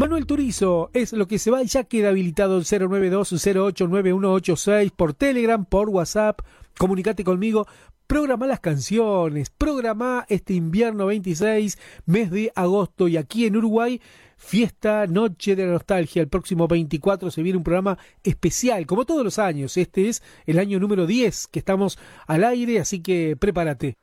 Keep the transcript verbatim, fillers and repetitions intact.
Manuel Turizo es lo que se va, ya queda habilitado el cero nueve dos cero ocho nueve uno ocho seis por Telegram, por WhatsApp. Comunicate conmigo, programa las canciones, programa este invierno veintiséis, mes de agosto, y aquí en Uruguay, fiesta, noche de la nostalgia. El próximo veinticuatro se viene un programa especial, como todos los años. Este es el año número diez que estamos al aire, así que prepárate.